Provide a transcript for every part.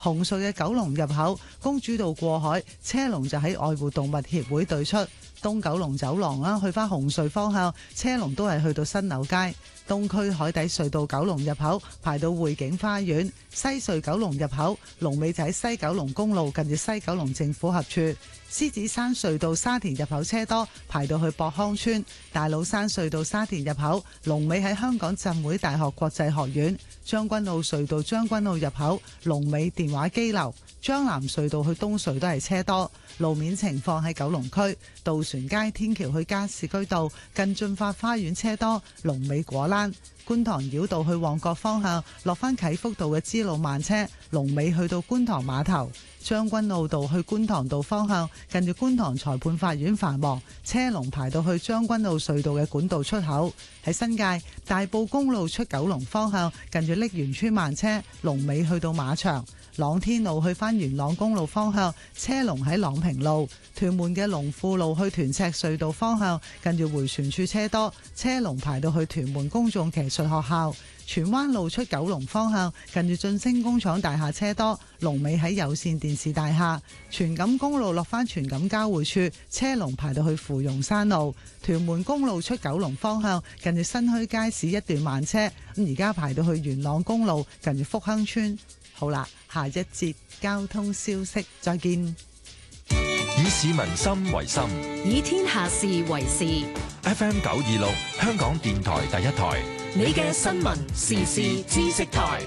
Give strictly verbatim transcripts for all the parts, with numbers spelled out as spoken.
紅隧嘅九龍入口公主道過海車龍就喺愛護動物協會對出，東九龍走廊啦，去返紅隧方向車龍都係去到新柳街。東區海底隧道九龍入口排到匯景花園，西隧九龍入口龍尾就喺西九龍公路近住西九龍政府合署。獅子山隧道沙田入口車多，排到去博康村。大老山隧道沙田入口龍尾喺香港浸會大學國際學院。將軍澳隧道將軍澳入口龍尾電話機樓。將南隧道去東隧都係車多。路面情況喺九龍區渡船街天橋去加士居道近駿發花園車多，龍尾果欄。觀塘繞道去旺角方向落返啟福道嘅支路慢車，龍尾去到觀塘碼頭。將軍澳道去觀塘道方向近住觀塘裁判法院繁忙，車龍排到去將軍澳隧道嘅管道出口。喺新界大埔公路出九龍方向近住瀝源村慢車，龍尾去到馬場。朗天路去返元朗公路方向車龍喺朗平路。屯門嘅龍富路去屯赤隧道方向近住迴旋處車多，車龍排到去屯門公眾騎術學校。荃灣路出九龍方向近住晉升工廠大廈車多，龍尾喺有線電視大廈。荃錦公路落返荃錦交匯處車龍排到去芙蓉山路。屯門公路出九龍方向近住新墟街市一段慢車，咁而家排到去元朗公路近住福亨村。好啦，下一節交通消息再見。 以市民心為心， 以天下事為事。 F M 九二六香港電台第一台， 你嘅新聞時事知識台。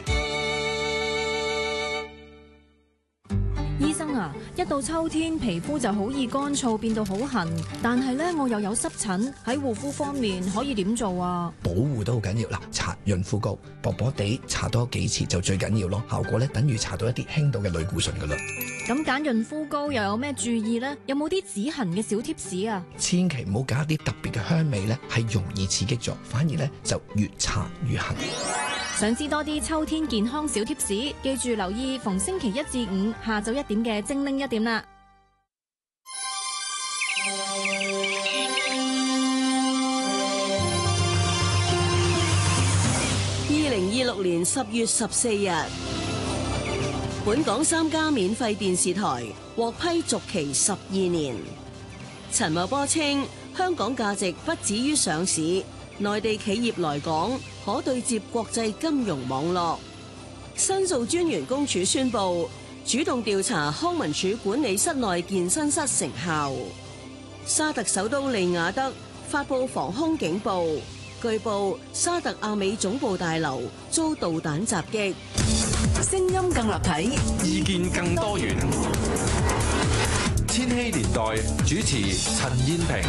醫生啊，一到秋天皮膚就好易乾燥變到好痕，但係呢，我又有濕疹，喺護膚方面可以點做啊？ 保護都好緊要啦，搽潤膚膏，薄薄地搽多幾次就最緊要咯，效果咧等於搽到一啲輕度嘅類固醇噶啦。 咁揀潤膚膏又有咩注意呢？有冇啲止痕嘅小貼士啊？ 千祈唔好揀一啲特別嘅香味咧，係容易刺激咗，反而咧就越搽越痕。 想知多啲秋天健康小貼士，記住留意逢星期一至五下晝一點嘅精靈一點啦。 二零二六年十月十四日，本港三家免費電視台獲批續期十二年。陳茂波稱，香港價值不止於上市，內地企業來港可對接國際金融網絡。申訴專員公署宣布主動調查康文署管理室內健身室成效。沙特首都利雅得發布防空警報，據報沙特阿美總部大樓遭導彈襲擊。 聲音更立體， 意見更多元。千禧年代主持陳燕萍。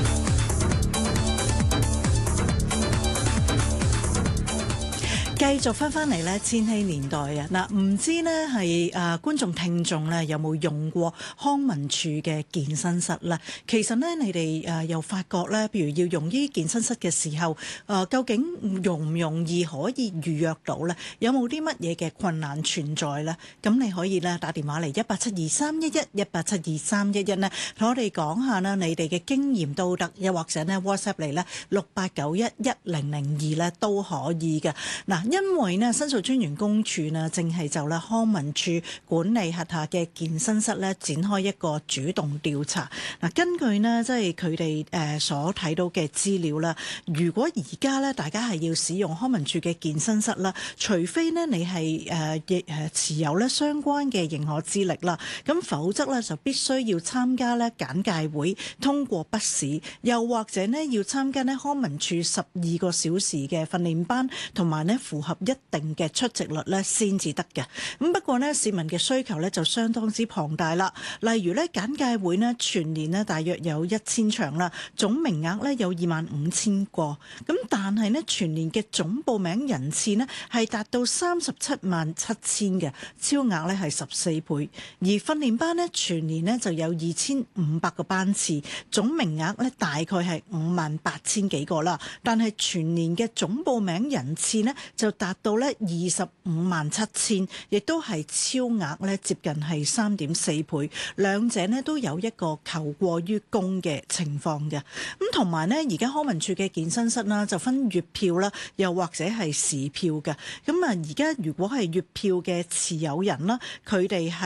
繼續翻翻嚟咧，千禧年代啊！嗱，唔知呢係誒觀眾聽眾咧有冇用過康文署嘅健身室咧？其實呢，你哋誒又發覺咧，譬如要用呢啲健身室嘅時候，誒究竟容唔容易可以預約到咧？有冇啲乜嘢嘅困難存在咧？咁你可以咧打電話嚟一八七二三一一一八七二三一一呢，同我哋講下呢你哋嘅經驗都得，又或者呢 WhatsApp 嚟咧六八九一一零零二咧都可以嘅。嗱。因為呢，申訴專員公署呢，正係就咧康文署管理轄下嘅健身室咧展開一個主動調查。嗱，根據呢，即係佢哋誒所睇到嘅資料啦，如果而家咧大家係要使用康文署嘅健身室啦，除非呢你係誒亦誒持有咧相關嘅認可資歷啦，咁否則咧就必須要參加咧簡介會，通過筆試，又或者呢要參加呢康文署十二個小時嘅訓練班，同埋呢符合一定嘅出席率咧先至得嘅。咁不過呢，市民嘅需求咧就相當之龐大啦。例如咧簡介會呢，全年呢大約有一千場啦，總名額咧有二萬五千個。咁但係呢，全年嘅總報名人次呢係達到三十七萬七千嘅，超額咧係十四倍。而訓練班呢，全年呢就有二千五百個班次，總名額咧大概係五萬八千幾個啦。但係全年嘅總報名人次呢，就就達到咧二十五萬七千，亦都係超額咧接近係三點四倍，兩者呢都有一個求過於供嘅情況嘅。咁同埋呢，而家康文署嘅健身室啦就分月票啦，又或者係時票嘅。咁啊，而家如果係月票嘅持有人啦，佢哋係